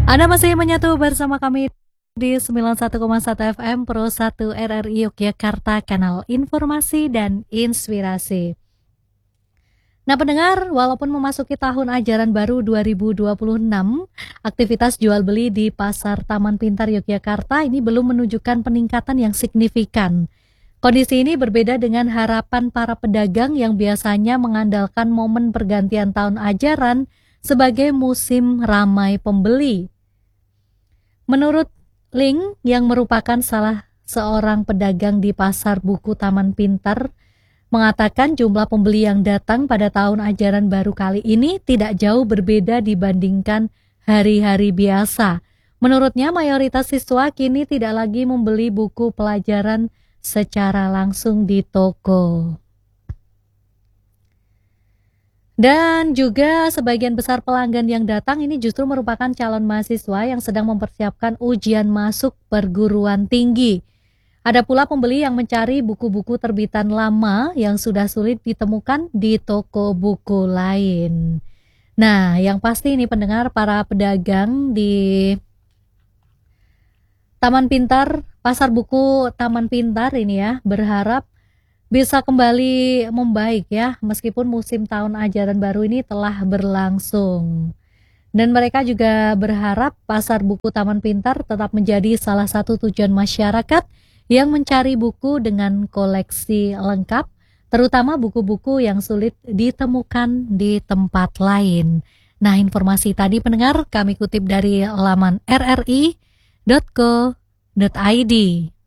Anda masih menyatu bersama kami di 91,1 FM Pro 1 RRI Yogyakarta, kanal informasi dan inspirasi. Nah pendengar, walaupun memasuki tahun ajaran baru 2026, aktivitas jual beli di Pasar Taman Pintar Yogyakarta ini belum menunjukkan peningkatan yang signifikan. Kondisi ini berbeda dengan harapan para pedagang yang biasanya mengandalkan momen pergantian tahun ajaran sebagai musim ramai pembeli. Menurut Ling yang merupakan salah seorang pedagang di Pasar Buku Taman Pintar, mengatakan jumlah pembeli yang datang pada tahun ajaran baru kali ini tidak jauh berbeda dibandingkan hari-hari biasa. Menurutnya mayoritas siswa kini tidak lagi membeli buku pelajaran secara langsung di toko. Dan juga sebagian besar pelanggan yang datang ini justru merupakan calon mahasiswa yang sedang mempersiapkan ujian masuk perguruan tinggi. Ada pula pembeli yang mencari buku-buku terbitan lama yang sudah sulit ditemukan di toko buku lain. Nah, yang pasti ini pendengar, para pedagang di Taman Pintar, Pasar Buku Taman Pintar ini ya, berharap bisa kembali membaik ya, meskipun musim tahun ajaran baru ini telah berlangsung. Dan mereka juga berharap Pasar Buku Taman Pintar tetap menjadi salah satu tujuan masyarakat yang mencari buku dengan koleksi lengkap, terutama buku-buku yang sulit ditemukan di tempat lain. Nah, informasi tadi pendengar kami kutip dari laman rri.co.id.